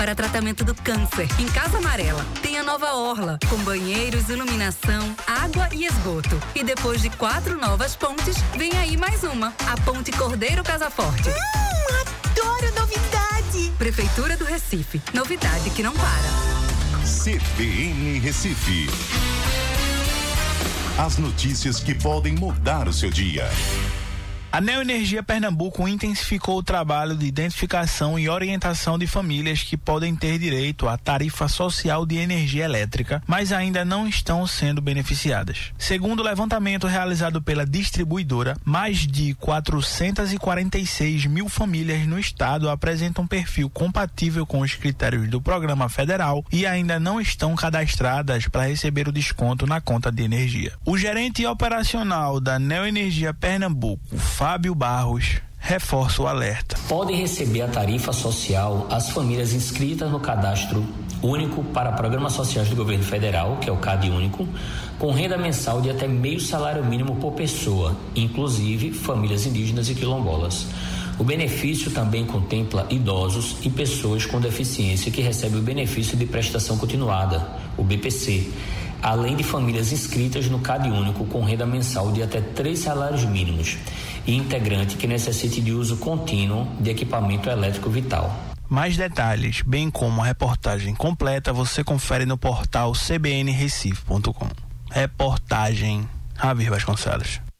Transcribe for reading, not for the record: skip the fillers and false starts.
para tratamento do câncer. Em Casa Amarela, tem a nova orla, com banheiros, iluminação, água e esgoto. E depois de 4 novas pontes, vem aí mais uma, a Ponte Cordeiro Casaforte. Adoro novidade! Prefeitura do Recife, novidade que não para. CBN Recife. As notícias que podem mudar o seu dia. A Neoenergia Pernambuco intensificou o trabalho de identificação e orientação de famílias que podem ter direito à tarifa social de energia elétrica, mas ainda não estão sendo beneficiadas. Segundo o levantamento realizado pela distribuidora, mais de 446 mil famílias no estado apresentam perfil compatível com os critérios do programa federal e ainda não estão cadastradas para receber o desconto na conta de energia. O gerente operacional da Neoenergia Pernambuco, Fábio Barros, reforça o alerta. Podem receber a tarifa social as famílias inscritas no Cadastro Único para Programas Sociais do Governo Federal, que é o CAD Único, com renda mensal de até meio salário mínimo por pessoa, inclusive famílias indígenas e quilombolas. O benefício também contempla idosos e pessoas com deficiência que recebem o benefício de prestação continuada, o BPC, além de famílias inscritas no CAD Único com renda mensal de até 3 salários mínimos e integrante que necessite de uso contínuo de equipamento elétrico vital. Mais detalhes, bem como a reportagem completa, você confere no portal cbnrecife.com. Reportagem Javier Vasconcelos.